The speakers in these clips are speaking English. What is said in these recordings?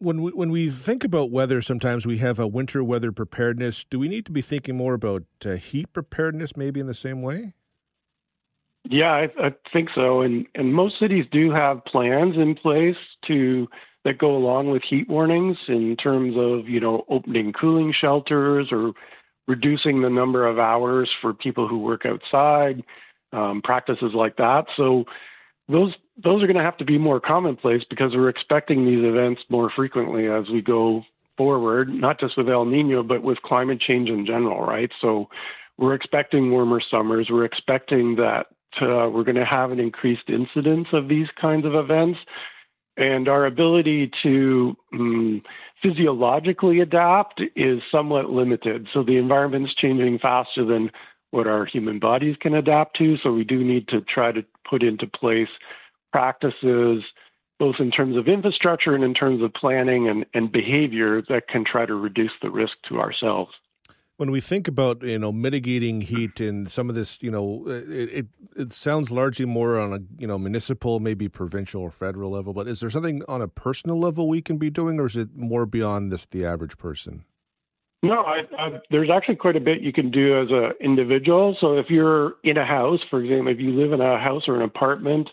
When we think about weather, sometimes we have a winter weather preparedness. Do we need to be thinking more about heat preparedness maybe in the same way? Yeah, I think so. And most cities do have plans in place that go along with heat warnings in terms of, opening cooling shelters or reducing the number of hours for people who work outside, practices like that. So those are going to have to be more commonplace because we're expecting these events more frequently as we go forward, not just with El Nino, but with climate change in general, right? So we're expecting warmer summers. We're expecting that we're going to have an increased incidence of these kinds of events. And our ability to physiologically adapt is somewhat limited. So the environment's changing faster than what our human bodies can adapt to. So we do need to try to put into place practices, both in terms of infrastructure and in terms of planning and behavior that can try to reduce the risk to ourselves. When we think about, mitigating heat and some of this, it sounds largely more on a, municipal, maybe provincial or federal level, but is there something on a personal level we can be doing, or is it more beyond the average person? No, there's actually quite a bit you can do as an individual. So if you're in a house, for example, if you live in a house or an apartment,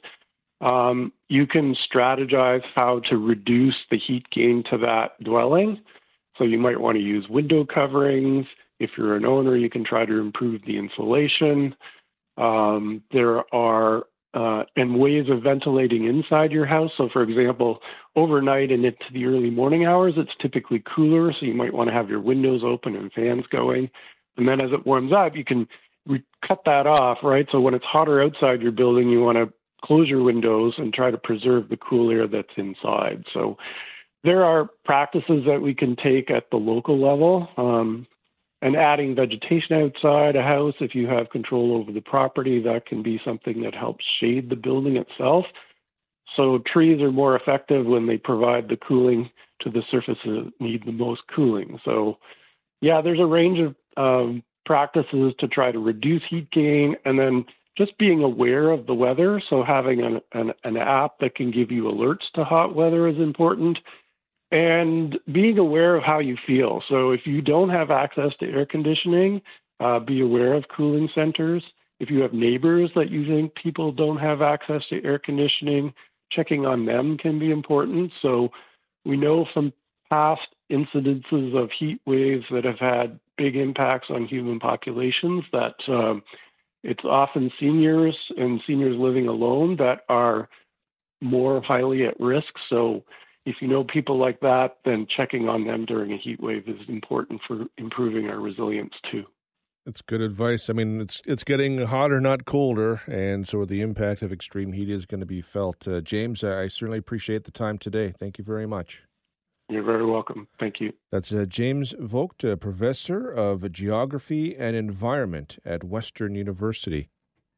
you can strategize how to reduce the heat gain to that dwelling. So you might want to use window coverings. If you're an owner, you can try to improve the insulation. There are and ways of ventilating inside your house. So, for example, overnight and into the early morning hours, it's typically cooler, so you might want to have your windows open and fans going. And then as it warms up, you can cut that off, right? So when it's hotter outside your building, you want to close your windows and try to preserve the cool air that's inside. So there are practices that we can take at the local level. And adding vegetation outside a house, if you have control over the property, that can be something that helps shade the building itself. So trees are more effective when they provide the cooling to the surfaces that need the most cooling. So, yeah, there's a range of practices to try to reduce heat gain, and then just being aware of the weather. So having an app that can give you alerts to hot weather is important. And being aware of how you feel. So if you don't have access to air conditioning, be aware of cooling centers. If you have neighbors that you think people don't have access to air conditioning, checking on them can be important. So we know from past incidences of heat waves that have had big impacts on human populations that it's often seniors and seniors living alone that are more highly at risk. So if you know people like that, then checking on them during a heat wave is important for improving our resilience too. That's good advice. I mean, it's getting hotter, not colder, and so the impact of extreme heat is going to be felt. James, I certainly appreciate the time today. Thank you very much. You're very welcome. Thank you. That's James Vogt, Professor of Geography and Environment at Western University.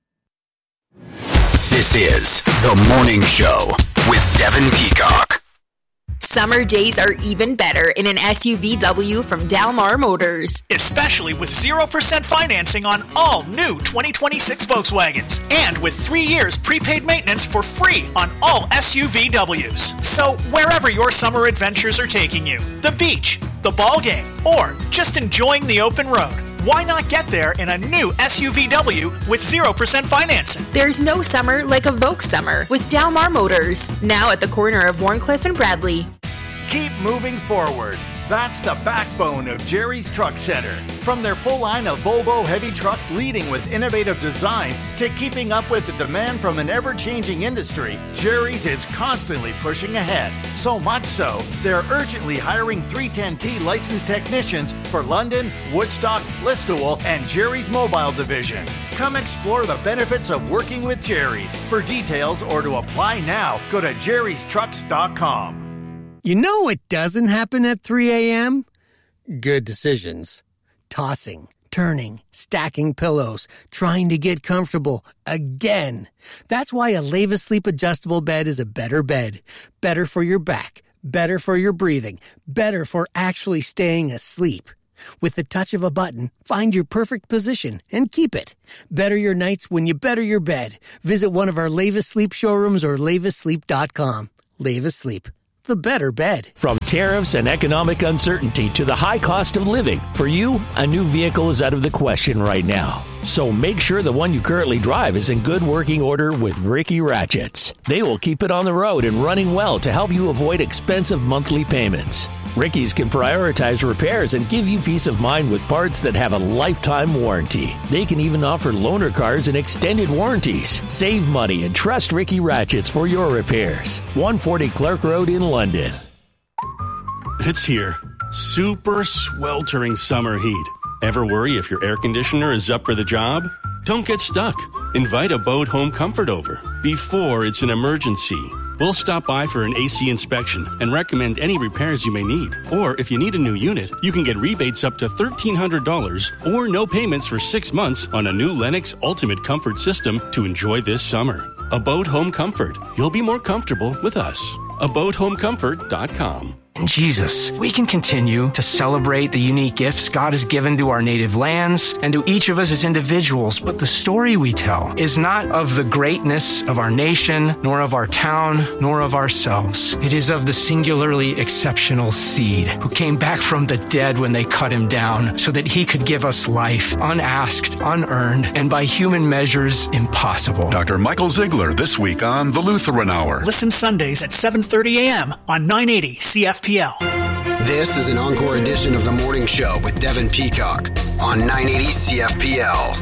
This is The Morning Show with Devin Peacock. Summer days are even better in an SUVW from Dalmar Motors. Especially with 0% financing on all new 2026 Volkswagens. And with 3 years prepaid maintenance for free on all SUVWs. So wherever your summer adventures are taking you, the beach, the ball game, or just enjoying the open road, why not get there in a new SUVW with 0% financing? There's no summer like a Volks summer with Dalmar Motors. Now at the corner of Warncliffe and Bradley. Keep moving forward. That's the backbone of Jerry's Truck Center. From their full line of Volvo heavy trucks leading with innovative design to keeping up with the demand from an ever-changing industry, Jerry's is constantly pushing ahead. So much so, they're urgently hiring 310T licensed technicians for London, Woodstock, Listowel, and Jerry's Mobile Division. Come explore the benefits of working with Jerry's. For details or to apply now, go to jerrystrucks.com. You know what doesn't happen at 3 a.m.? Good decisions. Tossing, turning, stacking pillows, trying to get comfortable again. That's why a Leva Sleep adjustable bed is a better bed. Better for your back, better for your breathing, better for actually staying asleep. With the touch of a button, find your perfect position and keep it. Better your nights when you better your bed. Visit one of our Leva Sleep showrooms or levasleep.com. Leva Sleep. the better bed. From tariffs and economic uncertainty to the high cost of living, for you, a new vehicle is out of the question right now. So make sure the one you currently drive is in good working order with Ricky Ratchets. They will keep it on the road and running well to help you avoid expensive monthly payments. Ricky's can prioritize repairs and give you peace of mind with parts that have a lifetime warranty. They can even offer loaner cars and extended warranties. Save money and trust Ricky Ratchets for your repairs. 140 Clark Road in London. It's here. Super sweltering summer heat. Ever worry if your air conditioner is up for the job? Don't get stuck. Invite Abode Home Comfort over before it's an emergency. We'll stop by for an AC inspection and recommend any repairs you may need. Or if you need a new unit, you can get rebates up to $1,300 or no payments for 6 months on a new Lennox Ultimate Comfort system to enjoy this summer. Abode Home Comfort. You'll be more comfortable with us. AbodeHomeComfort.com. In Jesus, we can continue to celebrate the unique gifts God has given to our native lands and to each of us as individuals, but the story we tell is not of the greatness of our nation, nor of our town, nor of ourselves. It is of the singularly exceptional seed who came back from the dead when they cut him down so that he could give us life, unasked, unearned, and by human measures, impossible. Dr. Michael Ziegler this week on The Lutheran Hour. Listen Sundays at 7:30 a.m. on 980 CFPL. This is an encore edition of The Morning Show with Devin Peacock on 980 CFPL.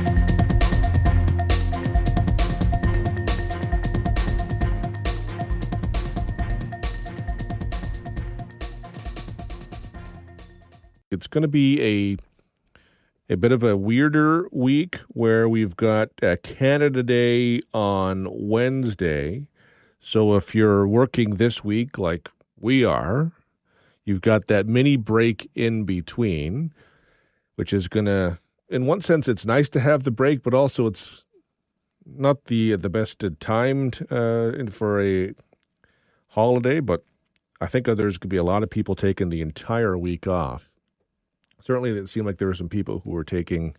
It's going to be a bit of a weirder week where we've got Canada Day on Wednesday. So if you're working this week like we are, you've got that mini break in between, which is going to, in one sense, it's nice to have the break, but also it's not the best timed for a holiday. But I think there's going to be a lot of people taking the entire week off. Certainly, it seemed like there were some people who were taking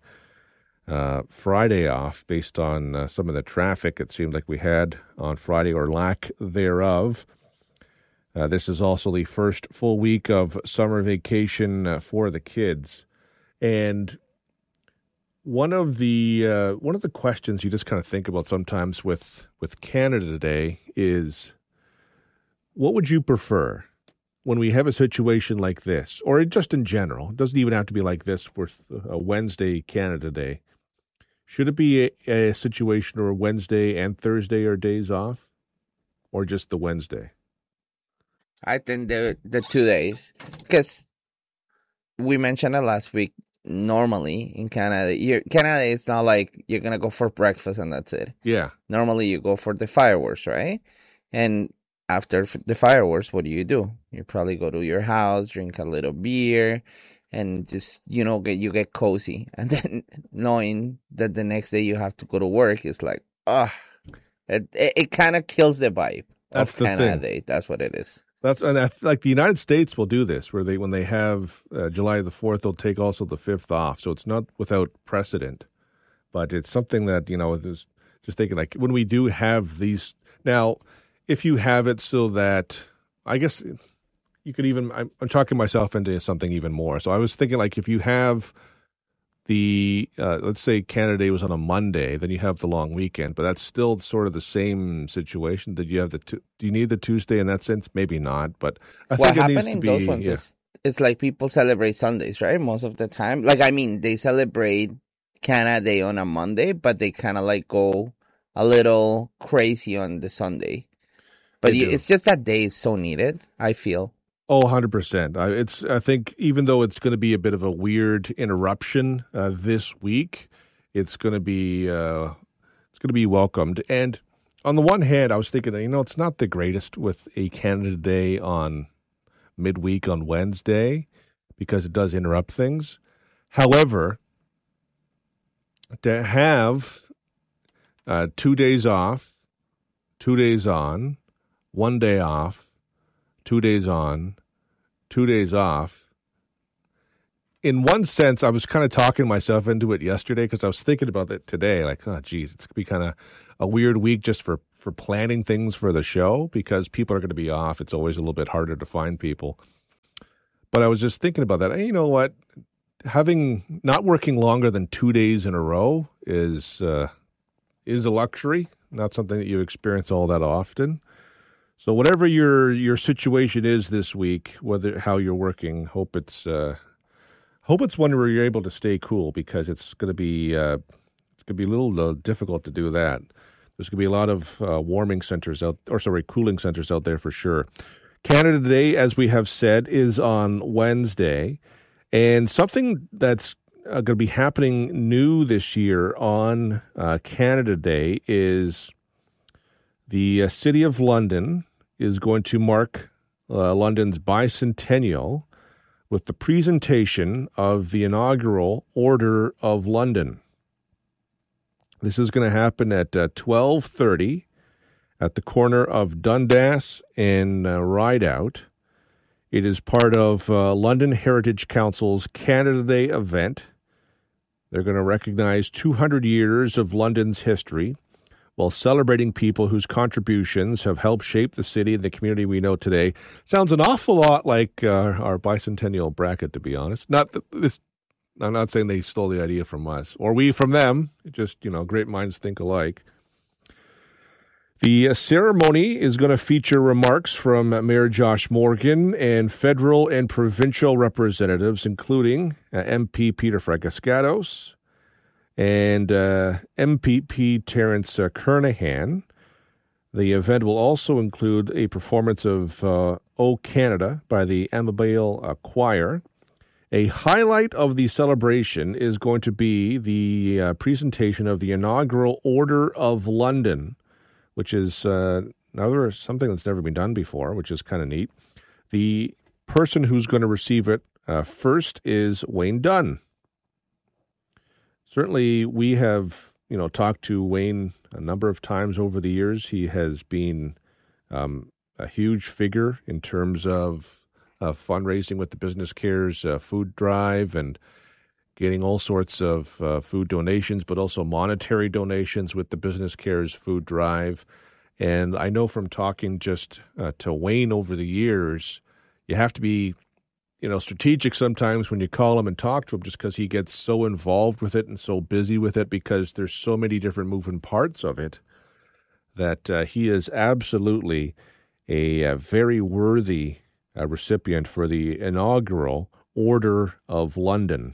Friday off based on some of the traffic it seemed like we had on Friday or lack thereof. This is also the first full week of summer vacation for the kids. And one of the questions you just kind of think about sometimes with Canada Day is, what would you prefer when we have a situation like this, or just in general? It doesn't even have to be like this for a Wednesday Canada Day. Should it be a situation where Wednesday and Thursday are days off, or just the Wednesday? I think the 2 days, because we mentioned it last week. Normally in Canada, Canada, it's not like you're gonna go for breakfast and that's it. Yeah. Normally you go for the fireworks, right? And after the fireworks, what do? You probably go to your house, drink a little beer, and just get cozy. And then knowing that the next day you have to go to work is like, it kind of kills the vibe of Canada Day. That's what it is. Like the United States will do this, where when they have July the 4th, they'll take also the 5th off. So it's not without precedent, but it's something that, is just thinking, like, when we do have these now, if you have it so that, I guess you could even, I'm talking myself into something even more. So I was thinking, like, if you have the, let's say Canada Day was on a Monday, then you have the long weekend, but that's still sort of the same situation. Did you have do you need the Tuesday in that sense? Maybe not, but I think it needs to be. Those ones is, it's like people celebrate Sundays, right? Most of the time. Like, I mean, they celebrate Canada Day on a Monday, but they kind of like go a little crazy on the Sunday. But it's just that day is so needed, I feel. Oh, 100%. I think even though it's going to be a bit of a weird interruption this week, it's going to be welcomed. And on the one hand, I was thinking, it's not the greatest with a Canada Day on midweek on Wednesday because it does interrupt things. However, to have 2 days off, 2 days on, 1 day off, 2 days on, 2 days off, in one sense, I was kind of talking myself into it yesterday because I was thinking about it today. Like, oh, geez, it's going to be kind of a weird week just for planning things for the show because people are going to be off. It's always a little bit harder to find people. But I was just thinking about that. And you know what? Not working longer than 2 days in a row is a luxury, not something that you experience all that often. So whatever your situation is this week, how you're working, hope it's one where you're able to stay cool because it's going to be a little difficult to do that. There's going to be a lot of cooling centers out there for sure. Canada Day, as we have said, is on Wednesday, and something that's going to be happening new this year on Canada Day is the City of London is going to mark London's bicentennial with the presentation of the inaugural Order of London. This is going to happen at 12:30 at the corner of Dundas and Rideout. It is part of London Heritage Council's Canada Day event. They're going to recognize 200 years of London's history while celebrating people whose contributions have helped shape the city and the community we know today. Sounds an awful lot like our bicentennial bracket, to be honest. I'm not saying they stole the idea from us or we from them. Just, great minds think alike. The ceremony is going to feature remarks from Mayor Josh Morgan and federal and provincial representatives, including MP Peter Fragaskatos and MPP Terence Kernahan. The event will also include a performance of O Canada by the Amabile Choir. A highlight of the celebration is going to be the presentation of the inaugural Order of London, which is something that's never been done before, which is kind of neat. The person who's going to receive it first is Wayne Dunn. Certainly, we have talked to Wayne a number of times over the years. He has been a huge figure in terms of fundraising with the Business Cares food drive and getting all sorts of food donations, but also monetary donations with the Business Cares food drive. And I know from talking just to Wayne over the years, you have to be, strategic sometimes when you call him and talk to him just because he gets so involved with it and so busy with it because there's so many different moving parts of it that he is absolutely a very worthy recipient for the inaugural Order of London.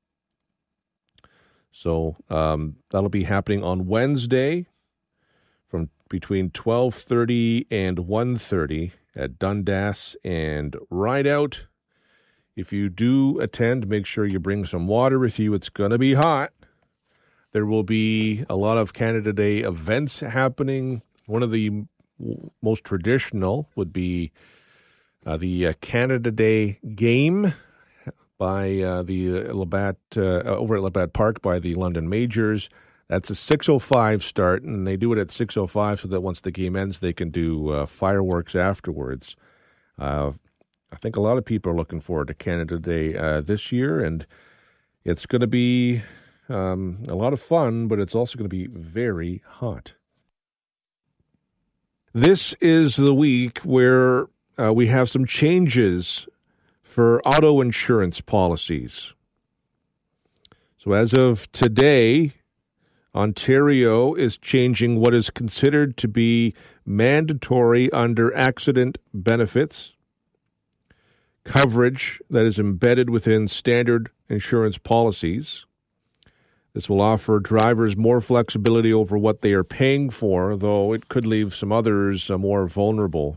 So that'll be happening on Wednesday from between 12:30 and 1:30 at Dundas and Rideout. If you do attend, make sure you bring some water with you. It's going to be hot. There will be a lot of Canada Day events happening. One of the most traditional would be the Canada Day game by the Labatt over at Labatt Park by the London Majors. That's a 6:05 start, and they do it at 6:05 so that once the game ends, they can do fireworks afterwards. I think a lot of people are looking forward to Canada Day this year, and it's going to be a lot of fun, but it's also going to be very hot. This is the week where we have some changes for auto insurance policies. So as of today, Ontario is changing what is considered to be mandatory under accident benefits coverage that is embedded within standard insurance policies. This will offer drivers more flexibility over what they are paying for, though it could leave some others more vulnerable.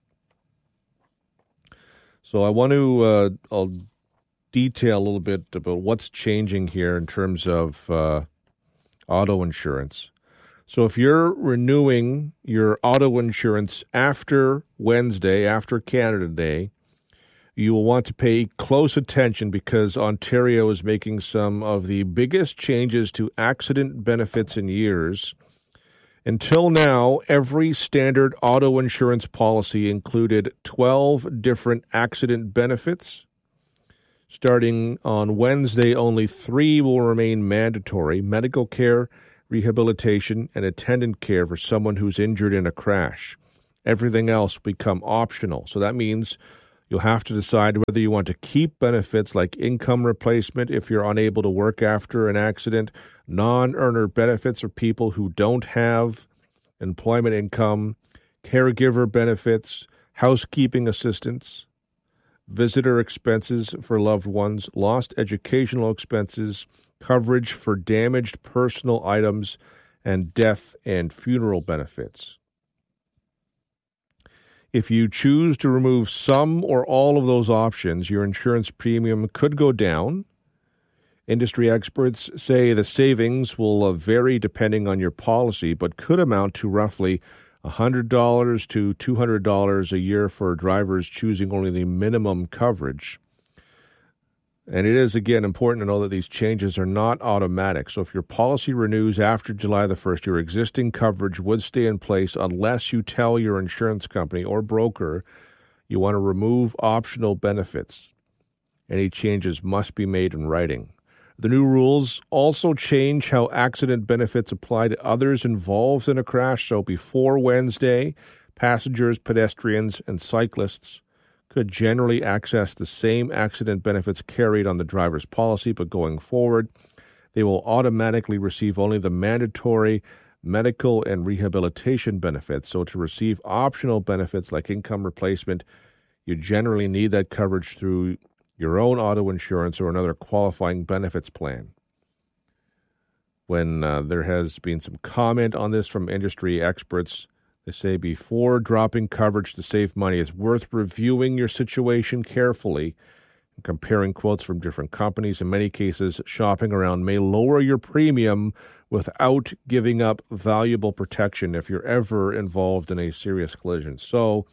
So I want to I'll detail a little bit about what's changing here in terms of auto insurance. So if you're renewing your auto insurance after Wednesday, after Canada Day, you will want to pay close attention because Ontario is making some of the biggest changes to accident benefits in years. Until now, every standard auto insurance policy included 12 different accident benefits. Starting on Wednesday, only 3 will remain mandatory: medical care, rehabilitation, and attendant care for someone who's injured in a crash. Everything else will become optional. So that means you'll have to decide whether you want to keep benefits like income replacement if you're unable to work after an accident, non-earner benefits for people who don't have employment income, caregiver benefits, housekeeping assistance, visitor expenses for loved ones, lost educational expenses, coverage for damaged personal items, and death and funeral benefits. If you choose to remove some or all of those options, your insurance premium could go down. Industry experts say the savings will vary depending on your policy, but could amount to roughly $100 to $200 a year for drivers choosing only the minimum coverage. And it is, again, important to know that these changes are not automatic. So if your policy renews after July the 1st, your existing coverage would stay in place unless you tell your insurance company or broker you want to remove optional benefits. Any changes must be made in writing. The new rules also change how accident benefits apply to others involved in a crash. So before Wednesday, passengers, pedestrians, and cyclists could generally access the same accident benefits carried on the driver's policy, but going forward, they will automatically receive only the mandatory medical and rehabilitation benefits. So to receive optional benefits like income replacement, you generally need that coverage through your own auto insurance or another qualifying benefits plan. When there has been some comment on this from industry experts, they say before dropping coverage to save money, it's worth reviewing your situation carefully and comparing quotes from different companies. In many cases, shopping around may lower your premium without giving up valuable protection if you're ever involved in a serious collision. So,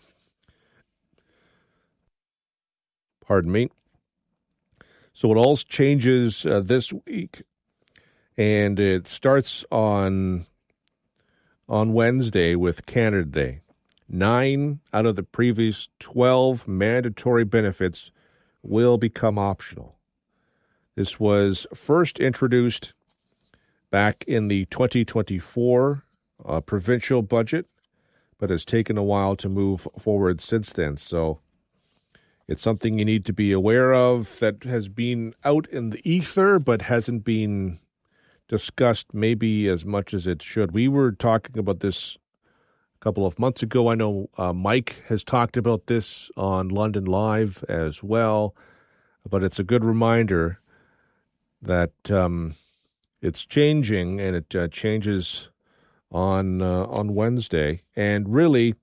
pardon me. So it all changes this week, and it starts on Wednesday with Canada Day. 9 out of the previous 12 mandatory benefits will become optional. This was first introduced back in the 2024 provincial budget, but has taken a while to move forward since then. So it's something you need to be aware of that has been out in the ether, but hasn't been discussed maybe as much as it should. We were talking about this a couple of months ago. I know Mike has talked about this on London Live as well, but it's a good reminder that it's changing, and it changes on Wednesday. And really,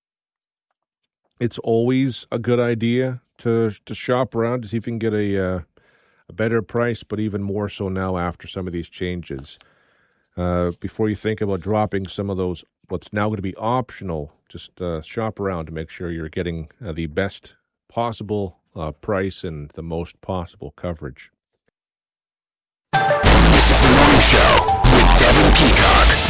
it's always a good idea to shop around to see if you can get a better price, but even more so now after some of these changes. Before you think about dropping some of those, what's now going to be optional, just shop around to make sure you're getting the best possible price and the most possible coverage. This is the Morning Show with Devin Peacock.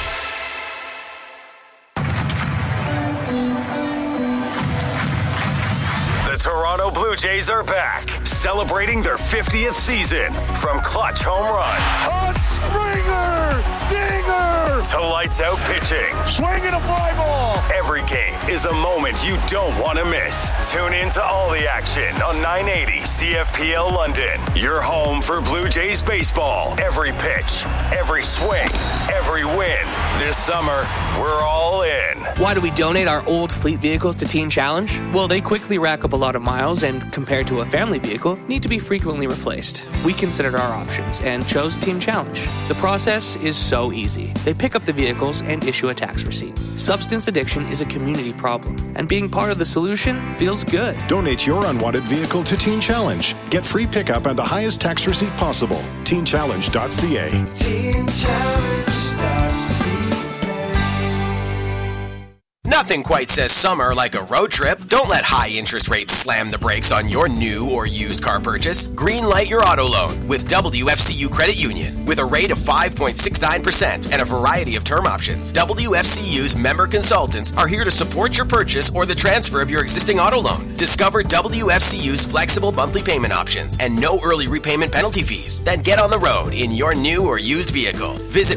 Toronto Blue Jays are back, celebrating their 50th season. From clutch home runs, a Springer, dinger, to lights out pitching, swinging a fly ball. Every game is a moment you don't want to miss. Tune in to all the action on 980 CFPL London. Your home for Blue Jays baseball. Every pitch, every swing, every win. This summer, we're all in. Why do we donate our old fleet vehicles to Teen Challenge? Well, they quickly rack up a lot of miles and, compared to a family vehicle, need to be frequently replaced. We considered our options and chose Teen Challenge. The process is so easy. They pick up the vehicles and issue a tax receipt. Substance addiction is a community problem, and being part of the solution feels good. Donate your unwanted vehicle to Teen Challenge. Get free pickup and the highest tax receipt possible. TeenChallenge.ca. TeenChallenge.ca. Nothing quite says summer like a road trip. Don't let high interest rates slam the brakes on your new or used car purchase. Greenlight your auto loan with WFCU Credit Union. With a rate of 5.69% and a variety of term options, WFCU's member consultants are here to support your purchase or the transfer of your existing auto loan. Discover WFCU's flexible monthly payment options and no early repayment penalty fees. Then get on the road in your new or used vehicle. Visit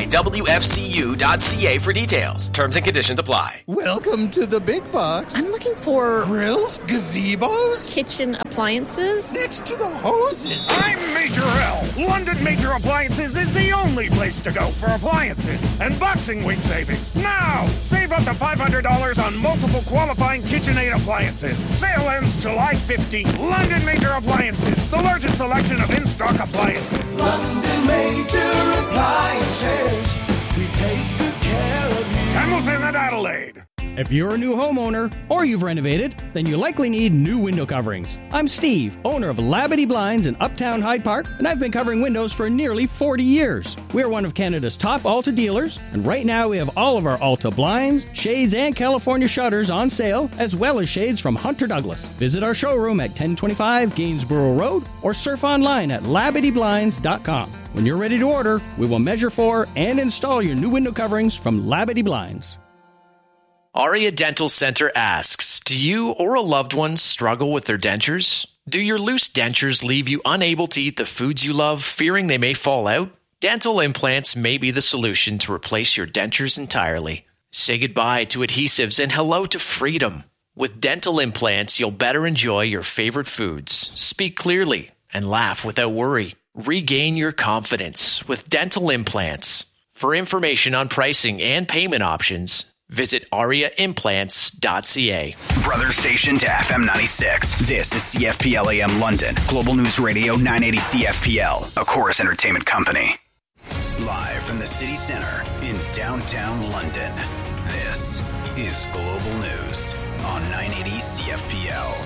mywfcu.ca for details. Terms and conditions apply. Welcome to the big box. I'm looking for grills, gazebos, kitchen appliances. Next to the hoses. I'm Major L. London Major Appliances is the only place to go for appliances and boxing week savings. Now, save up to $500 on multiple qualifying KitchenAid appliances. Sale ends July 15th. London Major Appliances, the largest selection of in-stock appliances. London Major Appliances, we take good care of you. Hamilton and Adelaide. If you're a new homeowner or you've renovated, then you likely need new window coverings. I'm Steve, owner of Labadee Blinds in Uptown Hyde Park, and I've been covering windows for nearly 40 years. We're one of Canada's top Alta dealers, and right now we have all of our Alta blinds, shades, and California shutters on sale, as well as shades from Hunter Douglas. Visit our showroom at 1025 Gainsborough Road or surf online at LabadeeBlinds.com. When you're ready to order, we will measure for and install your new window coverings from Labadee Blinds. Aria Dental Center asks, do you or a loved one struggle with their dentures? Do your loose dentures leave you unable to eat the foods you love, fearing they may fall out? Dental implants may be the solution to replace your dentures entirely. Say goodbye to adhesives and hello to freedom. With dental implants, you'll better enjoy your favorite foods, speak clearly, and laugh without worry. Regain your confidence with dental implants. For information on pricing and payment options, visit ariaimplants.ca. Brother station to FM 96. This is CFPL AM London. Global News Radio 980 CFPL, a Chorus Entertainment company. Live from the city center in downtown London, this is Global News on 980 CFPL.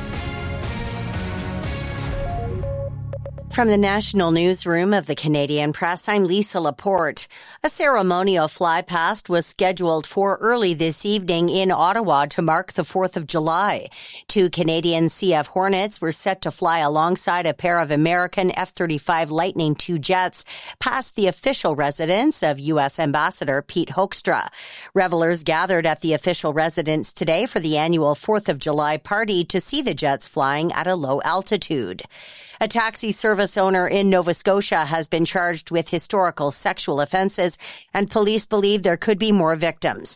From the National Newsroom of the Canadian Press, I'm Lisa Laporte. A ceremonial flypast was scheduled for early this evening in Ottawa to mark the 4th of July. 2 Canadian CF Hornets were set to fly alongside a pair of American F-35 Lightning II jets past the official residence of U.S. Ambassador Pete Hoekstra. Revelers gathered at the official residence today for the annual 4th of July party to see the jets flying at a low altitude. A taxi service owner in Nova Scotia has been charged with historical sexual offences, and police believe there could be more victims.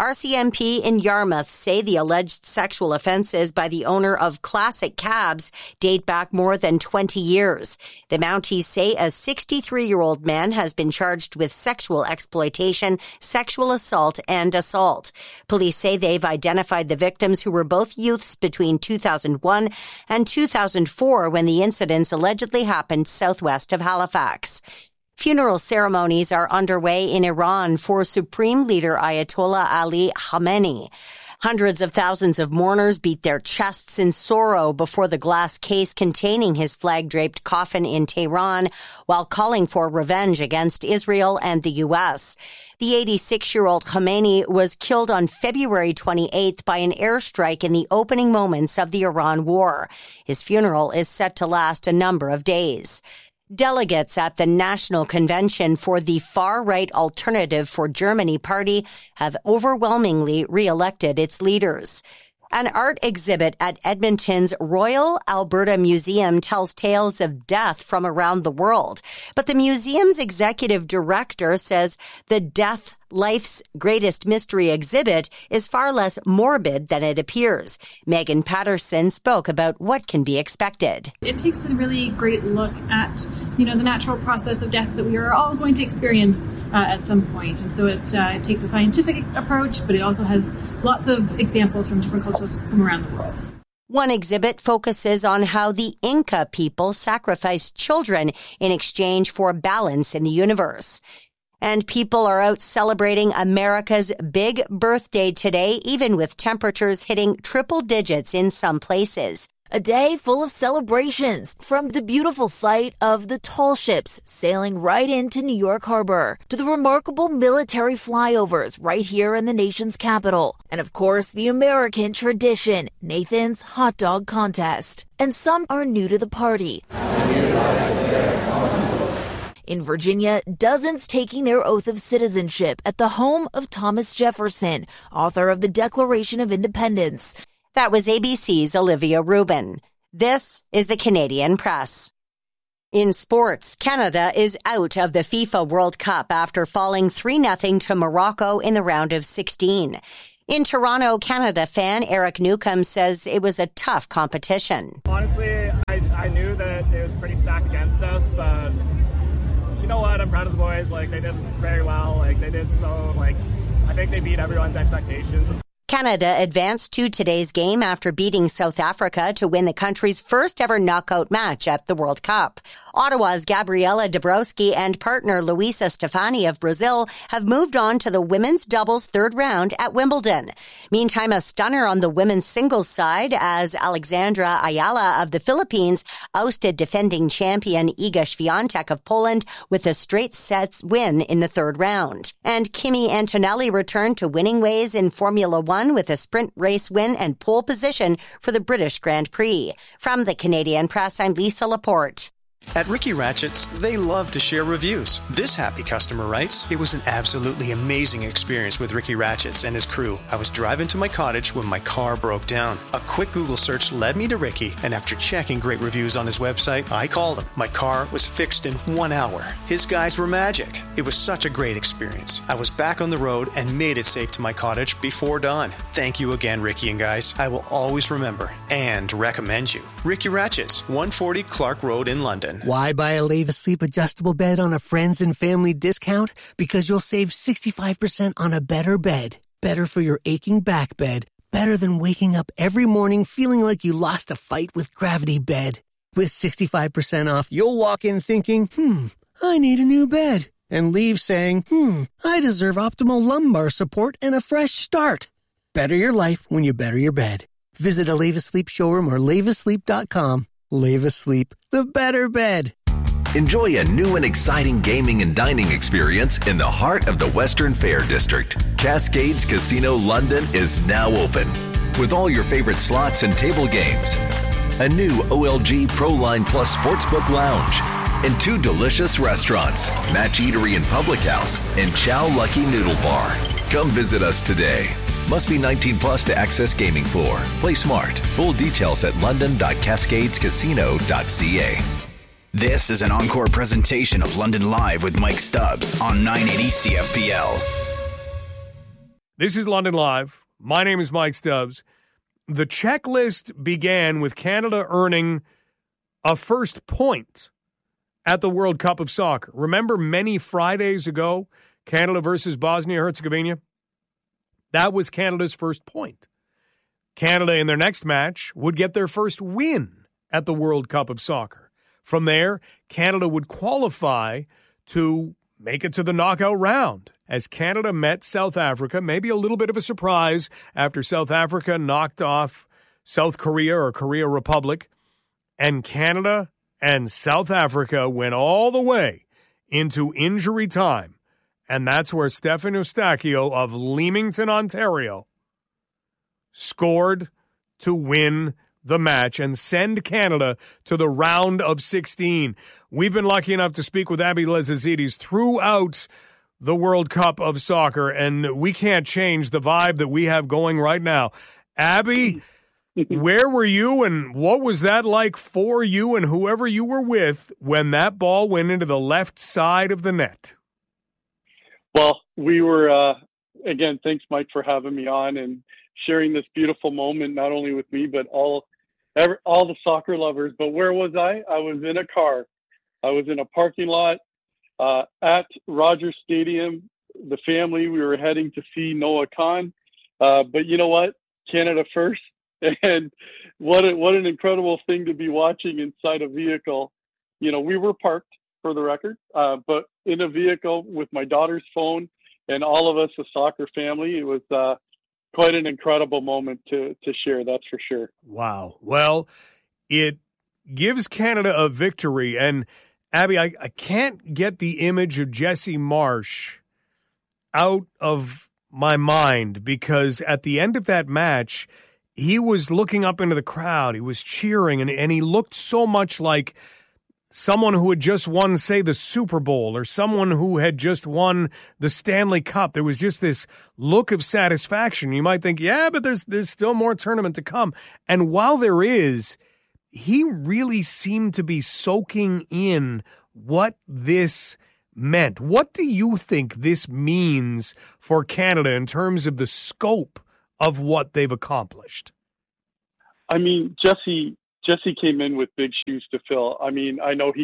RCMP in Yarmouth say the alleged sexual offences by the owner of Classic Cabs date back more than 20 years. The Mounties say a 63-year-old man has been charged with sexual exploitation, sexual assault, and assault. Police say they've identified the victims, who were both youths between 2001 and 2004 when the incidents allegedly happened southwest of Halifax. Funeral ceremonies are underway in Iran for Supreme Leader Ayatollah Ali Khamenei. Hundreds of thousands of mourners beat their chests in sorrow before the glass case containing his flag-draped coffin in Tehran, while calling for revenge against Israel and the U.S. The 86-year-old Khamenei was killed on February 28th by an airstrike in the opening moments of the Iran war. His funeral is set to last a number of days. Delegates at the National Convention for the Far-Right Alternative for Germany party have overwhelmingly re-elected its leaders. An art exhibit at Edmonton's Royal Alberta Museum tells tales of death from around the world. But the museum's executive director says the Death, Life's Greatest Mystery exhibit is far less morbid than it appears. Megan Patterson spoke about what can be expected. It takes a really great look at, the natural process of death that we are all going to experience at some point. And so it takes a scientific approach, but it also has lots of examples from different cultures from around the world. One exhibit focuses on how the Inca people sacrificed children in exchange for balance in the universe. And people are out celebrating America's big birthday today, even with temperatures hitting triple digits in some places. A day full of celebrations, from the beautiful sight of the tall ships sailing right into New York Harbor to the remarkable military flyovers right here in the nation's capital. And of course, the American tradition, Nathan's Hot Dog Contest. And some are new to the party. In Virginia, dozens taking their oath of citizenship at the home of Thomas Jefferson, author of the Declaration of Independence. That was ABC's Olivia Rubin. This is the Canadian Press. In sports, Canada is out of the FIFA World Cup after falling 3-0 to Morocco in the round of 16. In Toronto, Canada fan Eric Newcomb says it was a tough competition. Honestly, I knew that it was pretty stacked against us, but you know what? I'm proud of the boys. They did very well. I think they beat everyone's expectations. Canada advanced to today's game after beating South Africa to win the country's first ever knockout match at the World Cup. Ottawa's Gabriela Dabrowski and partner Luisa Stefani of Brazil have moved on to the women's doubles third round at Wimbledon. Meantime, a stunner on the women's singles side as Alexandra Ayala of the Philippines ousted defending champion Iga Świątek of Poland with a straight sets win in the third round. And Kimi Antonelli returned to winning ways in Formula One with a sprint race win and pole position for the British Grand Prix. From the Canadian Press, I'm Lisa Laporte. At Ricky Ratchett's, they love to share reviews. This happy customer writes, "It was an absolutely amazing experience with Ricky Ratchett's and his crew. I was driving to my cottage when my car broke down. A quick Google search led me to Ricky, and after checking great reviews on his website, I called him. My car was fixed in 1 hour. His guys were magic. It was such a great experience. I was back on the road and made it safe to my cottage before dawn. Thank you again, Ricky and guys. I will always remember and recommend you. Ricky Ratchett's, 140 Clark Road in London." Why buy a Leva Sleep adjustable bed on a friends and family discount? Because you'll save 65% on a better bed. Better for your aching back bed. Better than waking up every morning feeling like you lost a fight with Gravity Bed. With 65% off, you'll walk in thinking, I need a new bed. And leave saying, I deserve optimal lumbar support and a fresh start. Better your life when you better your bed. Visit a Leva Sleep showroom or levasleep.com. Leva Sleep, the better bed. Enjoy a new and exciting gaming and dining experience in the heart of the Western Fair District. Cascades Casino London is now open with all your favorite slots and table games, a new OLG Pro Line Plus Sportsbook Lounge, and 2 delicious restaurants, Match Eatery and Public House, and Chow Lucky Noodle Bar. Come visit us today. Must be 19 plus to access gaming floor. Play smart. Full details at london.cascadescasino.ca. This is an encore presentation of London Live with Mike Stubbs on 980 CFPL. This is London Live. My name is Mike Stubbs. The checklist began with Canada earning a first point at the World Cup of Soccer. Remember many Fridays ago, Canada versus Bosnia-Herzegovina? That was Canada's first point. Canada, in their next match, would get their first win at the World Cup of Soccer. From there, Canada would qualify to make it to the knockout round as Canada met South Africa, maybe a little bit of a surprise after South Africa knocked off South Korea or Korea Republic. And Canada and South Africa went all the way into injury time. And that's where Stefan Eustáquio of Leamington, Ontario, scored to win the match and send Canada to the round of 16. We've been lucky enough to speak with Abby Lezazidis throughout the World Cup of Soccer, and we can't change the vibe that we have going right now. Abby, where were you, and what was that like for you and whoever you were with when that ball went into the left side of the net? Well, we were, again, thanks, Mike, for having me on and sharing this beautiful moment, not only with me, but all the soccer lovers. But where was I? I was in a car. I was in a parking lot at Rogers Stadium. The family, we were heading to see Noah Khan. But you know what? Canada first. And what an incredible thing to be watching inside a vehicle. You know, we were parked, for the record, but in a vehicle with my daughter's phone and all of us, a soccer family. It was quite an incredible moment to share, that's for sure. Wow. Well, it gives Canada a victory. And, Abby, I can't get the image of Jesse Marsch out of my mind, because at the end of that match, he was looking up into the crowd. He was cheering, and he looked so much like someone who had just won, say, the Super Bowl, or someone who had just won the Stanley Cup. There was just this look of satisfaction. You might think, yeah, but there's still more tournament to come. And while there is, he really seemed to be soaking in what this meant. What do you think this means for Canada in terms of the scope of what they've accomplished? I mean, Jesse came in with big shoes to fill. I mean, I know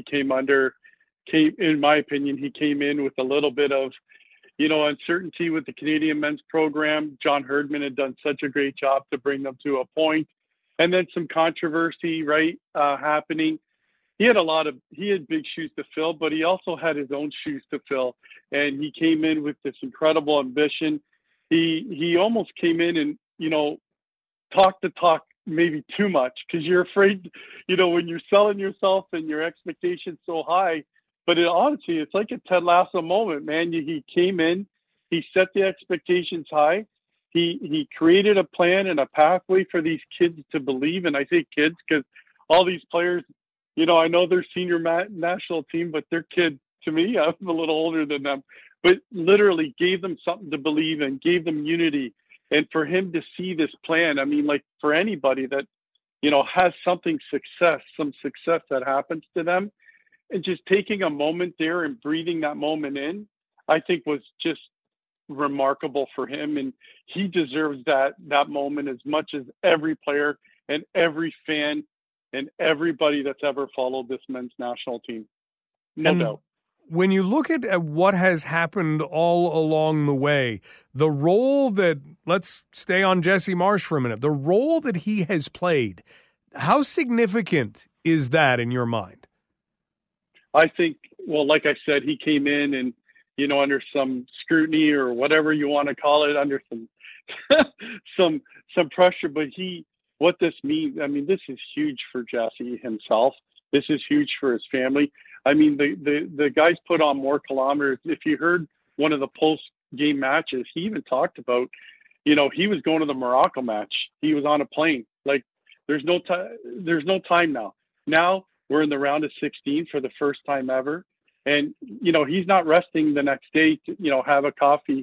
in my opinion, he came in with a little bit of, uncertainty with the Canadian men's program. John Herdman had done such a great job to bring them to a point. And then some controversy, right, happening. He had big shoes to fill, but he also had his own shoes to fill. And he came in with this incredible ambition. He almost came in and, talked the talk maybe too much, because you're afraid, when you're selling yourself and your expectations so high. But honestly, it's like a Ted Lasso moment, man. He came in, he set the expectations high. He created a plan and a pathway for these kids to believe. And I say kids because all these players, I know they're senior national team, but they're kids to me. I'm a little older than them, but literally gave them something to believe in, gave them unity. And for him to see this plan, I mean, like for anybody that, has some success that happens to them, and just taking a moment there and breathing that moment in, I think was just remarkable for him. And he deserves that moment as much as every player and every fan and everybody that's ever followed this men's national team. No doubt. When you look at what has happened all along the way, the role that, let's stay on Jesse Marsch for a minute, the role that he has played, how significant is that in your mind? I think, well, like I said, he came in and, under some scrutiny or whatever you want to call it, under some pressure, but what this means, I mean, this is huge for Jesse himself. This is huge for his family. I mean, the guys put on more kilometers. If you heard one of the post-game matches, he even talked about, he was going to the Morocco match. He was on a plane. Like, there's no time now. Now we're in the round of 16 for the first time ever. And, he's not resting the next day to, have a coffee.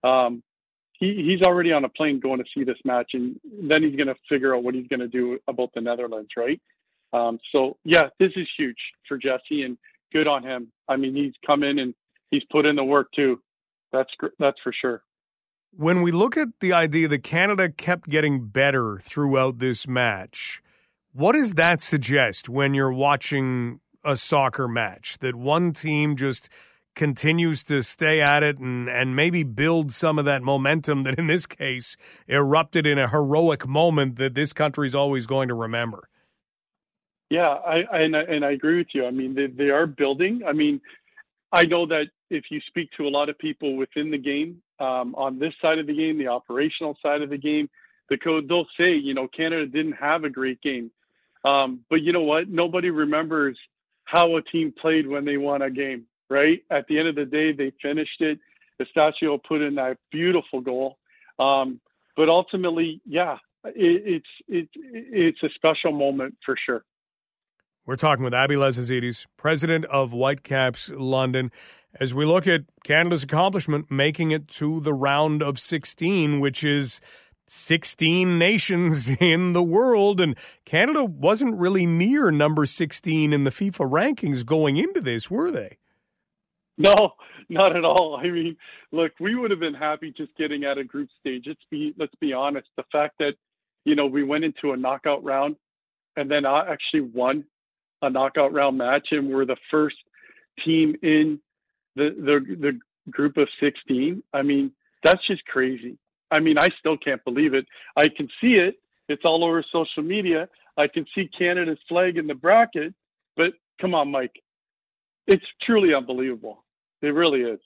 He's already on a plane going to see this match, and then he's going to figure out what he's going to do about the Netherlands, right? So, yeah, this is huge for Jesse, and good on him. I mean, he's come in and he's put in the work too. That's for sure. When we look at the idea that Canada kept getting better throughout this match, what does that suggest when you're watching a soccer match? That one team just continues to stay at it and maybe build some of that momentum that in this case erupted in a heroic moment that this country's always going to remember? Yeah, I agree with you. I mean, they are building. I mean, I know that if you speak to a lot of people within the game, on this side of the game, the operational side of the game, they'll say, Canada didn't have a great game. But you know what? Nobody remembers how a team played when they won a game, right? At the end of the day, they finished it. Eustachio put in that beautiful goal. But ultimately, yeah, it's a special moment for sure. We're talking with Abby Lezazidis, president of Whitecaps London, as we look at Canada's accomplishment, making it to the round of 16, which is 16 nations in the world. And Canada wasn't really near number 16 in the FIFA rankings going into this, were they? No, not at all. I mean, look, we would have been happy just getting out of group stage. Let's be honest. The fact that, we went into a knockout round and then actually won a knockout round match, and we're the first team in the group of 16. I mean, that's just crazy. I mean, I still can't believe it. I can see it. It's all over social media. I can see Canada's flag in the bracket, but come on, Mike. It's truly unbelievable. It really is.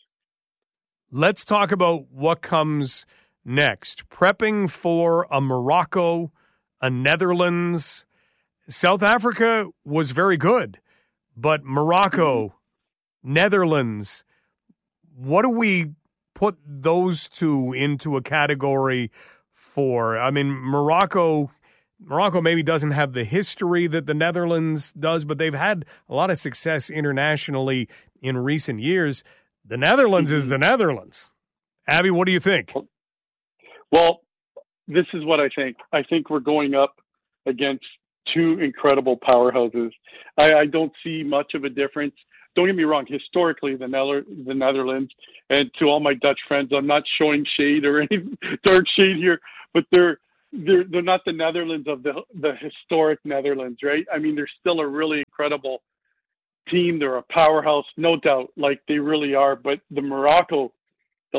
Let's talk about what comes next. Prepping for a Morocco, a Netherlands. South Africa was very good, but Morocco, Netherlands, what do we put those two into a category for? I mean, Morocco maybe doesn't have the history that the Netherlands does, but they've had a lot of success internationally in recent years. The Netherlands is the Netherlands. Abby, what do you think? Well, this is what I think. I think we're going up against two incredible powerhouses. I don't see much of a difference. Don't get me wrong. Historically, the Netherlands, and to all my Dutch friends, I'm not showing shade or any dark shade here, but they're not the Netherlands of the historic Netherlands, right? I mean, they're still a really incredible team. They're a powerhouse, no doubt, like they really are. But the Morocco, the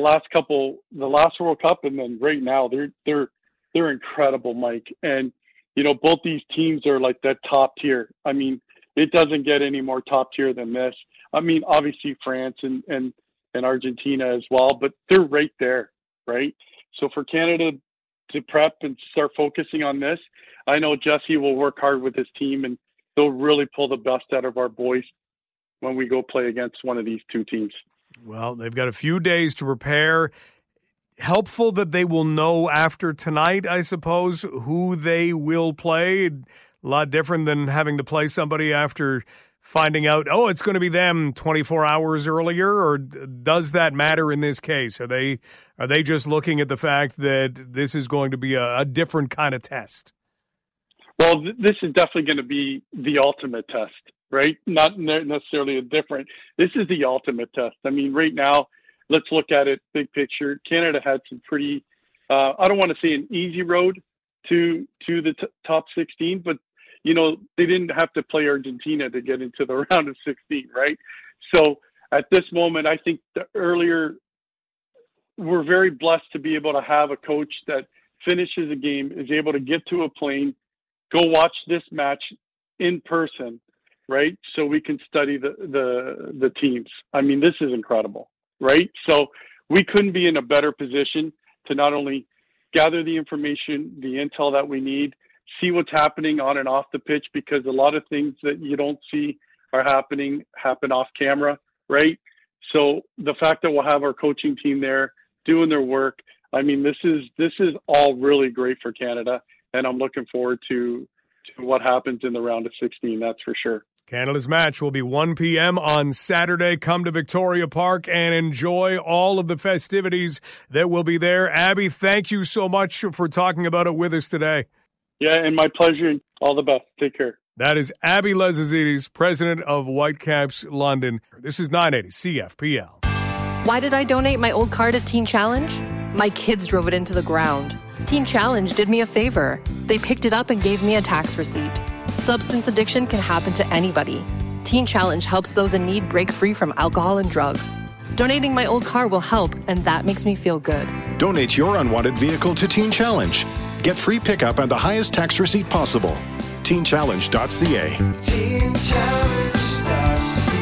last World Cup, and then right now, they're incredible, Mike. And you know, both these teams are like that top tier. I mean, it doesn't get any more top tier than this. I mean, obviously France and Argentina as well, but they're right there, right? So for Canada to prep and start focusing on this, I know Jesse will work hard with his team, and they'll really pull the best out of our boys when we go play against one of these two teams. Well, they've got a few days to prepare. Helpful that they will know after tonight, I suppose, who they will play. A lot different than having to play somebody after finding out, oh, it's going to be them 24 hours earlier, or does that matter in this case? Are they just looking at the fact that this is going to be a different kind of test? Well, this is definitely going to be the ultimate test, right? Not necessarily a different. This is the ultimate test. I mean, right now, let's look at it big picture. Canada had some pretty, I don't want to say an easy road to the top 16, but, you know, they didn't have to play Argentina to get into the round of 16, right? So at this moment, I think we're very blessed to be able to have a coach that finishes a game, is able to get to a plane, go watch this match in person, right? So we can study the teams. I mean, this is incredible. Right? So we couldn't be in a better position to not only gather the information, the intel that we need, see what's happening on and off the pitch, because a lot of things that you don't see happen off camera, right? So the fact that we'll have our coaching team there doing their work, I mean, this is all really great for Canada, and I'm looking forward to what happens in the round of 16, that's for sure. Canada's match will be 1 p.m. on Saturday. Come to Victoria Park and enjoy all of the festivities that will be there. Abby, thank you so much for talking about it with us today. Yeah, and my pleasure. All the best. Take care. That is Abby Lesazidis, president of Whitecaps London. This is 980 CFPL. Why did I donate my old car to Teen Challenge? My kids drove it into the ground. Teen Challenge did me a favor. They picked it up and gave me a tax receipt. Substance addiction can happen to anybody. Teen Challenge helps those in need break free from alcohol and drugs. Donating my old car will help, and that makes me feel good. Donate your unwanted vehicle to Teen Challenge. Get free pickup and the highest tax receipt possible. TeenChallenge.ca. TeenChallenge.ca.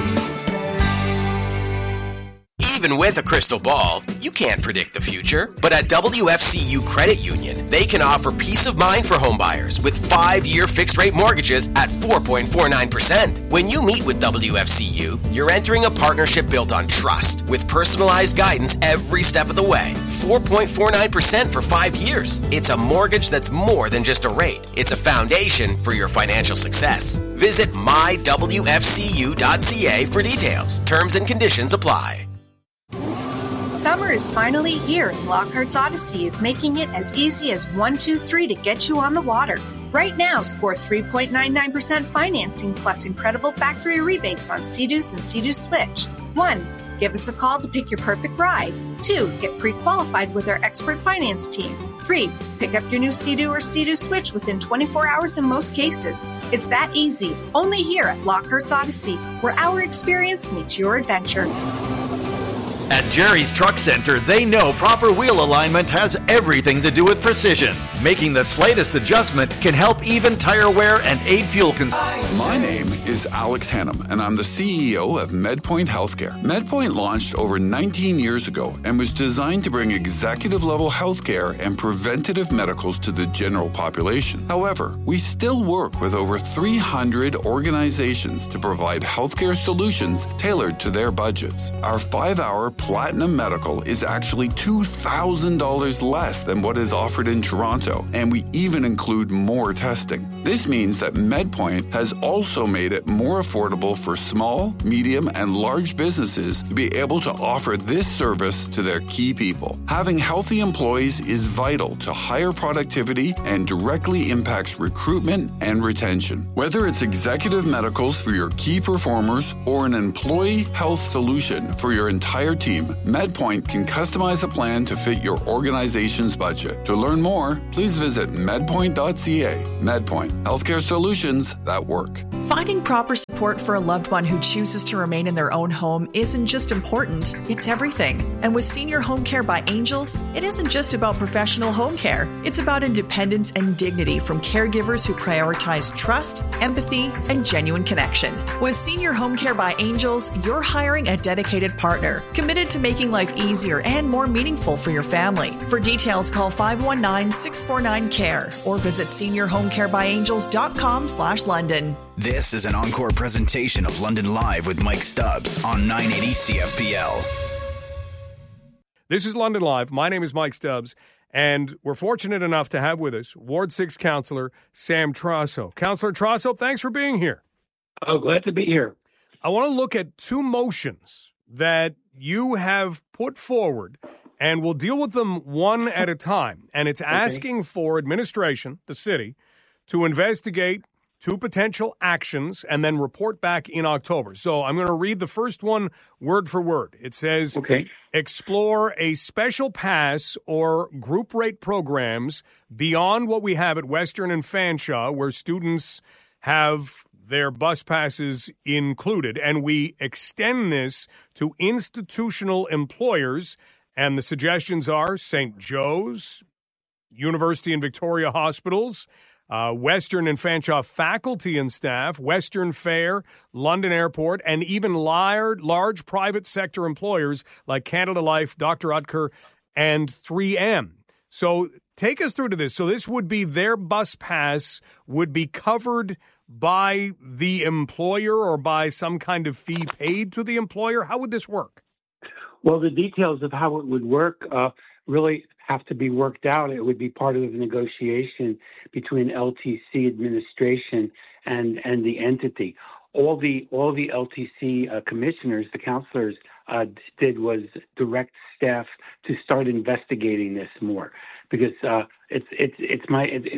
Even with a crystal ball, you can't predict the future. But at WFCU Credit Union, they can offer peace of mind for homebuyers with 5-year fixed-rate mortgages at 4.49%. When you meet with WFCU, you're entering a partnership built on trust with personalized guidance every step of the way. 4.49% for 5 years. It's a mortgage that's more than just a rate. It's a foundation for your financial success. Visit mywfcu.ca for details. Terms and conditions apply. Summer is finally here, and Lockhart's Odyssey is making it as easy as 1, 2, 3 to get you on the water. Right now, score 3.99% financing plus incredible factory rebates on Sea-Doos and Sea-Doo Switch. 1. Give us a call to pick your perfect ride. 2. Get pre-qualified with our expert finance team. 3. Pick up your new Sea-Doo or Sea-Doo Switch within 24 hours in most cases. It's that easy. Only here at Lockhart's Odyssey, where our experience meets your adventure. At Jerry's Truck Center, they know proper wheel alignment has everything to do with precision. Making the slightest adjustment can help even tire wear and aid fuel consumption. My name is is Alex Hannum, and I'm the CEO of MedPoint Healthcare. MedPoint launched over 19 years ago and was designed to bring executive-level healthcare and preventative medicals to the general population. However, we still work with over 300 organizations to provide healthcare solutions tailored to their budgets. Our 5-hour Platinum Medical is actually $2,000 less than what is offered in Toronto, and we even include more testing. This means that MedPoint has also made it more affordable for small, medium, and large businesses to be able to offer this service to their key people. Having healthy employees is vital to higher productivity and directly impacts recruitment and retention. Whether it's executive medicals for your key performers or an employee health solution for your entire team, MedPoint can customize a plan to fit your organization's budget. To learn more, please visit medpoint.ca. MedPoint, healthcare solutions that work. Finding proper support for a loved one who chooses to remain in their own home isn't just important, it's everything. And with Senior Home Care by Angels, it isn't just about professional home care. It's about independence and dignity from caregivers who prioritize trust, empathy, and genuine connection. With Senior Home Care by Angels, you're hiring a dedicated partner, committed to making life easier and more meaningful for your family. For details, call 519-649-CARE or visit seniorhomecarebyangels.com/London. This is an encore presentation of London Live with Mike Stubbs on 980 CFPL. This is London Live. My name is Mike Stubbs, and we're fortunate enough to have with us Ward 6 Councillor Sam Trasso. Councillor Trasso, thanks for being here. Oh, glad to be here. I want to look at two motions that you have put forward, and we'll deal with them one at a time. And it's asking for administration, the city, to investigate two potential actions and then report back in October. So I'm going to read the first one word for word. It says, explore a special pass or group rate programs beyond what we have at Western and Fanshawe, where students have their bus passes included, and we extend this to institutional employers. And the suggestions are St. Joe's, University and Victoria Hospitals, Western and Fanshawe faculty and staff, Western Fair, London Airport, and even large private sector employers like Canada Life, Dr. Utker, and 3M. So take us through to this. So this would be their bus pass would be covered by the employer or by some kind of fee paid to the employer. How would this work? Well, the details of how it would work really have to be worked out. It would be part of the negotiation between LTC administration and the entity. All the LTC commissioners, the councillors, did was direct staff to start investigating this more, because it's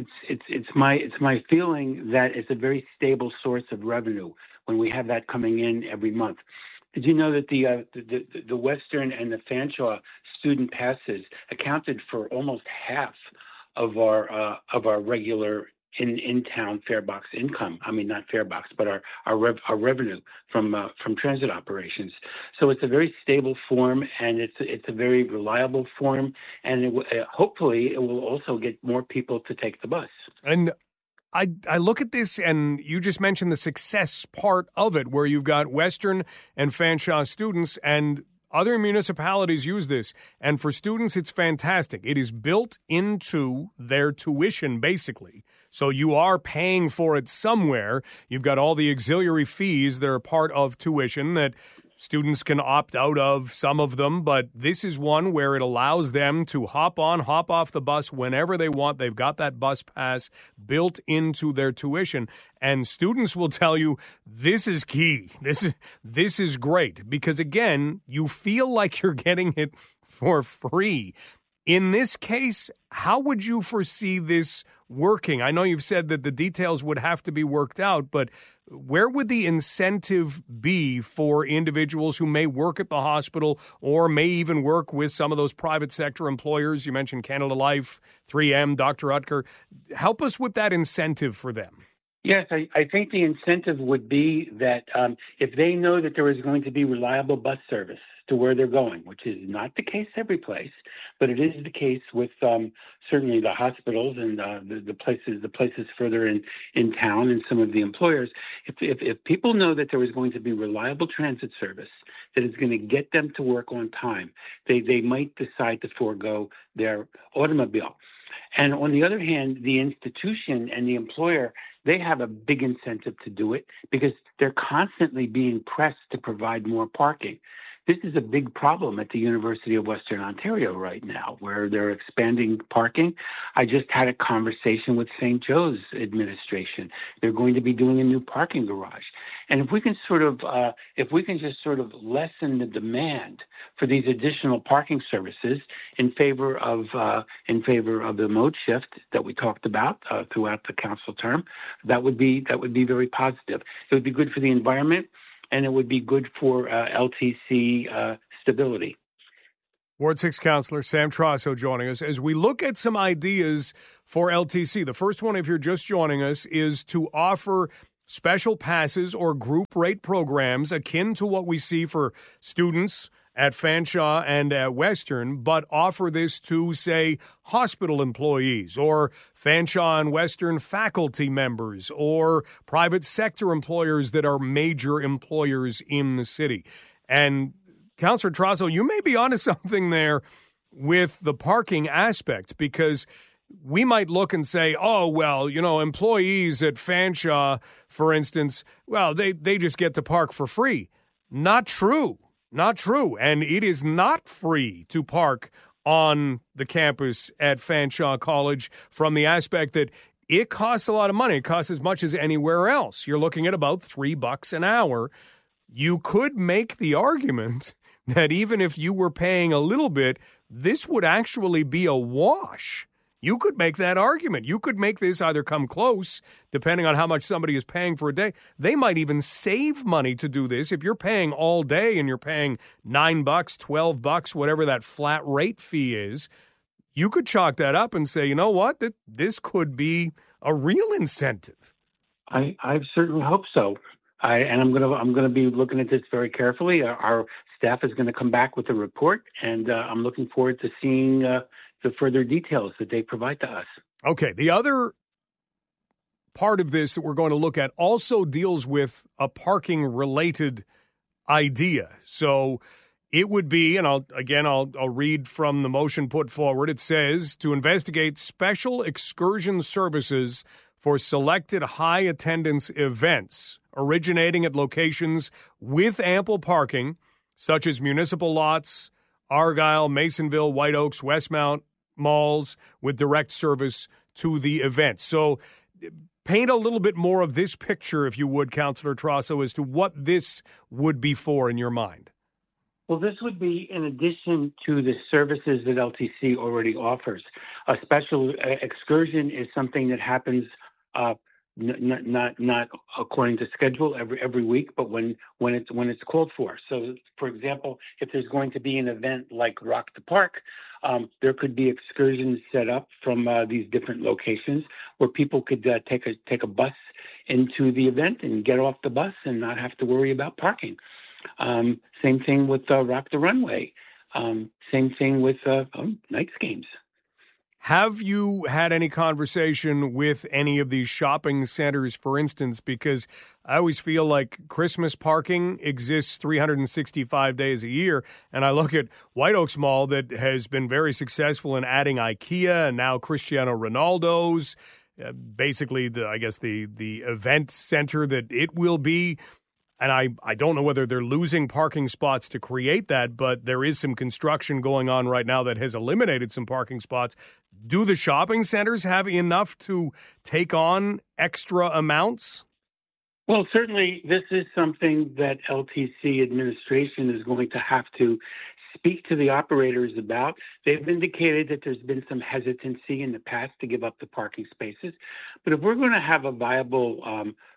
my feeling that it's a very stable source of revenue when we have that coming in every month. Did you know that the Western and the Fanshawe student passes accounted for almost half of our regular in-town farebox income? I mean, not farebox, but our revenue from transit operations. So it's a very stable form, and it's a very reliable form, and hopefully it will also get more people to take the bus. And I look at this, and you just mentioned the success part of it, where you've got Western and Fanshawe students, and other municipalities use this. And for students, it's fantastic. It is built into their tuition, basically. So you are paying for it somewhere. You've got all the auxiliary fees that are part of tuition that students can opt out of, some of them, but this is one where it allows them to hop on, hop off the bus whenever they want. They've got that bus pass built into their tuition. And students will tell you this is key. This is great because, again, you feel like you're getting it for free. In this case, how would you foresee this working? I know you've said that the details would have to be worked out, but where would the incentive be for individuals who may work at the hospital or may even work with some of those private sector employers? You mentioned Canada Life, 3M, Dr. Utker. Help us with that incentive for them. Yes, I think the incentive would be that if they know that there is going to be reliable bus service to where they're going, which is not the case every place, but it is the case with certainly the hospitals and the places further in town and some of the employers. If people know that there is going to be reliable transit service that is going to get them to work on time, they might decide to forego their automobile. And on the other hand, the institution and the employer, they have a big incentive to do it because they're constantly being pressed to provide more parking. This is a big problem at the University of Western Ontario right now, where they're expanding parking. I just had a conversation with St. Joe's administration. They're going to be doing a new parking garage. And if we can just sort of lessen the demand for these additional parking services in favor of the mode shift that we talked about throughout the council term, that would be very positive. It would be good for the environment, and it would be good for LTC stability. Ward 6 Councillor Sam Trasso joining us as we look at some ideas for LTC. The first one, if you're just joining us, is to offer special passes or group rate programs akin to what we see for students at Fanshawe and at Western, but offer this to, say, hospital employees or Fanshawe and Western faculty members or private sector employers that are major employers in the city. And Councillor Trasso, you may be onto something there with the parking aspect, because we might look and say, oh, well, employees at Fanshawe, for instance, well, they just get to park for free. Not true. Not true. And it is not free to park on the campus at Fanshawe College from the aspect that it costs a lot of money. It costs as much as anywhere else. You're looking at about $3 an hour. You could make the argument that even if you were paying a little bit, this would actually be a wash. You could make that argument. You could make this either come close, depending on how much somebody is paying for a day. They might even save money to do this. If you're paying all day and you're paying $9, $12, whatever that flat rate fee is, you could chalk that up and say, you know what, this could be a real incentive. I certainly hope so. I'm going to be looking at this very carefully. Our staff is going to come back with a report, and I'm looking forward to seeing the further details that they provide to us. Okay. The other part of this that we're going to look at also deals with a parking-related idea. So it would be, and I'll read from the motion put forward. It says, to investigate special excursion services for selected high-attendance events originating at locations with ample parking, such as municipal lots, Argyle, Masonville, White Oaks, Westmount malls with direct service to the event. So paint a little bit more of this picture, if you would, Councillor Trasso, as to what this would be for in your mind. Well, this would be in addition to the services that LTC already offers. A special excursion is something that happens not according to schedule every week, but when it's called for. So, for example, if there's going to be an event like Rock the Park, there could be excursions set up from these different locations where people could take a bus into the event and get off the bus and not have to worry about parking. Same thing with Rock the Runway. Same thing with Knights games. Have you had any conversation with any of these shopping centers, for instance? Because I always feel like Christmas parking exists 365 days a year. And I look at White Oaks Mall that has been very successful in adding IKEA and now Cristiano Ronaldo's, basically the event center that it will be. And I don't know whether they're losing parking spots to create that, but there is some construction going on right now that has eliminated some parking spots. Do the shopping centers have enough to take on extra amounts? Well, certainly this is something that LTC administration is going to have to speak to the operators about. They've indicated that there's been some hesitancy in the past to give up the parking spaces. But if we're going to have a viable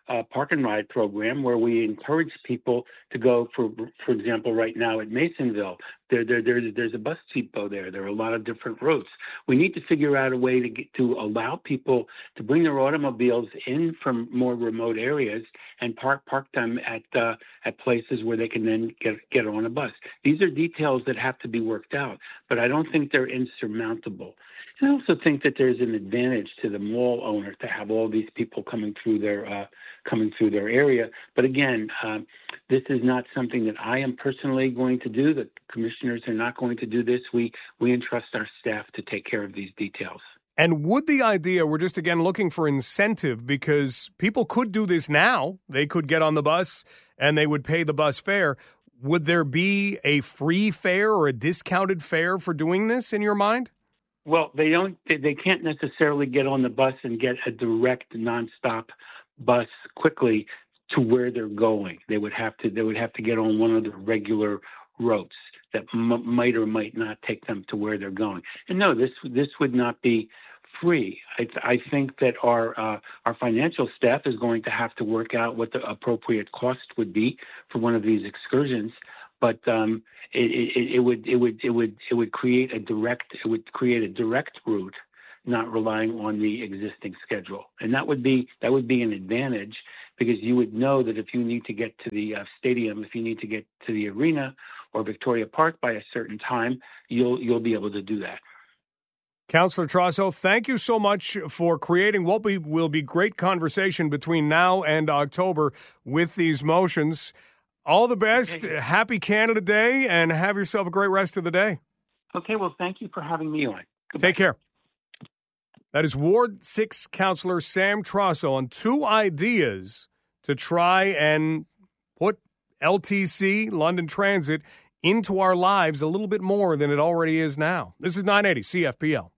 park and ride program where we encourage people to go. For example, right now at Masonville, there's a bus depot there. There are a lot of different routes. We need to figure out a way to allow people to bring their automobiles in from more remote areas and park them at places where they can then get on a bus. These are details that have to be worked out, but I don't think they're insurmountable. And I also think that there's an advantage to the mall owner to have all these people coming through their area. But again, this is not something that I am personally going to do. The commissioners are not going to do this. We entrust our staff to take care of these details. And would the idea, we're just again looking for incentive, because people could do this now. They could get on the bus and they would pay the bus fare. Would there be a free fare or a discounted fare for doing this in your mind? Well, they can't necessarily get on the bus and get a direct nonstop bus quickly to where they're going. They would have to get on one of the regular routes that might or might not take them to where they're going. And no, this would not be free. I think that our financial staff is going to have to work out what the appropriate cost would be for one of these excursions. But it would create a direct route, not relying on the existing schedule, and that would be an advantage, because you would know that if you need to get to the stadium, if you need to get to the arena or Victoria Park by a certain time, you'll be able to do that. Councillor Traso, thank you so much for creating what will be great conversation between now and October with these motions. All the best. Okay. Happy Canada Day, and have yourself a great rest of the day. Okay, well, thank you for having me on. Goodbye. Take care. That is Ward 6 Councillor Sam Traso on two ideas to try and put LTC, London Transit, into our lives a little bit more than it already is now. This is 980 CFPL.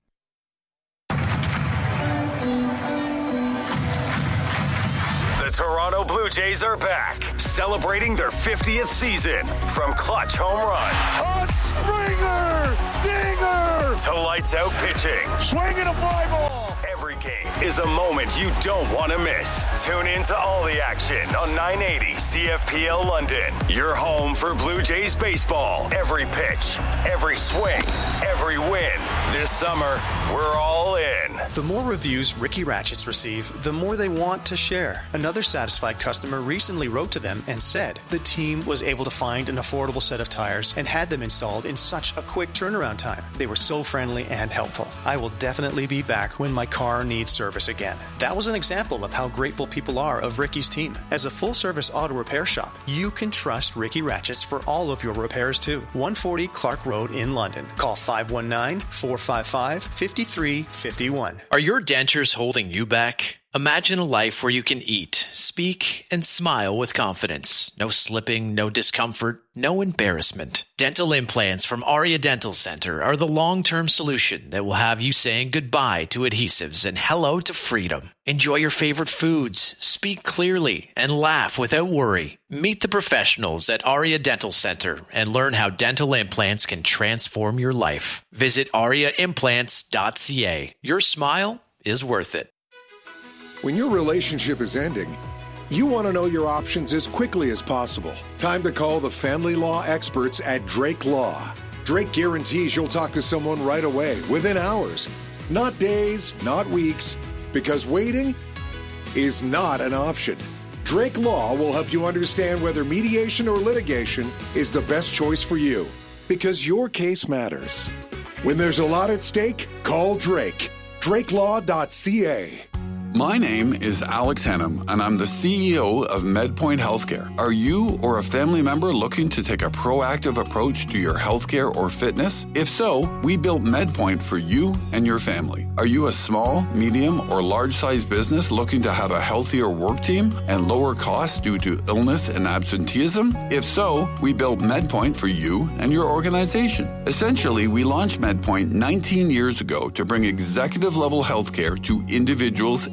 Toronto Blue Jays are back, celebrating their 50th season. From clutch home runs, a Springer, dinger, to lights out pitching, swinging a fly ball. Every game is a moment you don't want to miss. Tune in to all the action on 980 CFPL London. Your home for Blue Jays baseball. Every pitch, every swing, every win. This summer, we're all in. The more reviews Ricky Ratchets receive, the more they want to share. Another satisfied customer recently wrote to them and said the team was able to find an affordable set of tires and had them installed in such a quick turnaround time. They were so friendly and helpful. I will definitely be back when my car needs service again. That was an example of how grateful people are of Ricky's team. As a full-service auto repair shop, you can trust Ricky Ratchets for all of your repairs too. 140 Clark Road in London. Call 519-455-5351. Are your dentures holding you back? Imagine a life where you can eat, speak, and smile with confidence. No slipping, no discomfort, no embarrassment. Dental implants from Aria Dental Center are the long-term solution that will have you saying goodbye to adhesives and hello to freedom. Enjoy your favorite foods, speak clearly, and laugh without worry. Meet the professionals at Aria Dental Center and learn how dental implants can transform your life. Visit ariaimplants.ca. Your smile is worth it. When your relationship is ending, you want to know your options as quickly as possible. Time to call the family law experts at Drake Law. Drake guarantees you'll talk to someone right away, within hours. Not days, not weeks, because waiting is not an option. Drake Law will help you understand whether mediation or litigation is the best choice for you, because your case matters. When there's a lot at stake, call Drake. DrakeLaw.ca. My name is Alex Henham, and I'm the CEO of MedPoint Healthcare. Are you or a family member looking to take a proactive approach to your healthcare or fitness? If so, we built MedPoint for you and your family. Are you a small, medium, or large-sized business looking to have a healthier work team and lower costs due to illness and absenteeism? If so, we built MedPoint for you and your organization. Essentially, we launched MedPoint 19 years ago to bring executive-level healthcare to individuals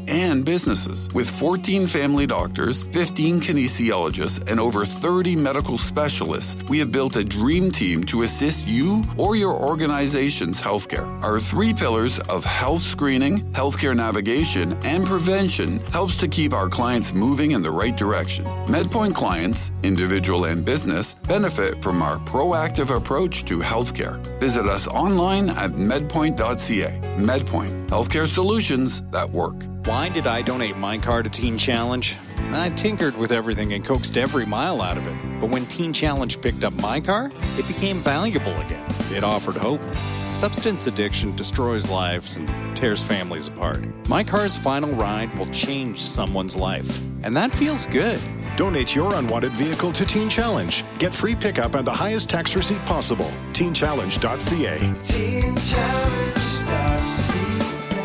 and businesses. With 14 family doctors, 15 kinesiologists, and over 30 medical specialists, we have built a dream team to assist you or your organization's healthcare. Our 3 pillars of health screening, healthcare navigation, and prevention helps to keep our clients moving in the right direction. MedPoint clients, individual and business, benefit from our proactive approach to healthcare. Visit us online at medpoint.ca. MedPoint, healthcare solutions that work. Why did I donate my car to Teen Challenge? I tinkered with everything and coaxed every mile out of it. But when Teen Challenge picked up my car, it became valuable again. It offered hope. Substance addiction destroys lives and tears families apart. My car's final ride will change someone's life. And that feels good. Donate your unwanted vehicle to Teen Challenge. Get free pickup and the highest tax receipt possible. TeenChallenge.ca. TeenChallenge.ca.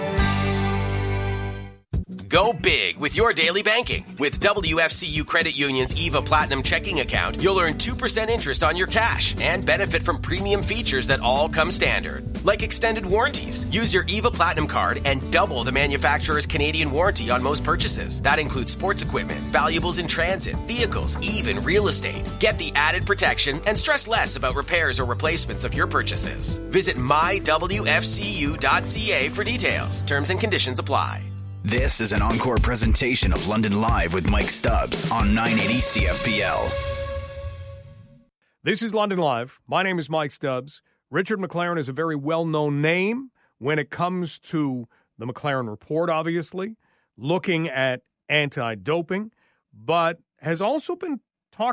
Go big with your daily banking. With WFCU Credit Union's EVA Platinum checking account, you'll earn 2% interest on your cash and benefit from premium features that all come standard, like extended warranties. Use your EVA Platinum card and double the manufacturer's Canadian warranty on most purchases. That includes sports equipment, valuables in transit, vehicles, even real estate. Get the added protection and stress less about repairs or replacements of your purchases. Visit mywfcu.ca for details. Terms and conditions apply. This is an encore presentation of London Live with Mike Stubbs on 980 CFPL. This is London Live. My name is Mike Stubbs. Richard McLaren is a very well-known name when it comes to the McLaren Report, obviously, looking at anti-doping, but has also been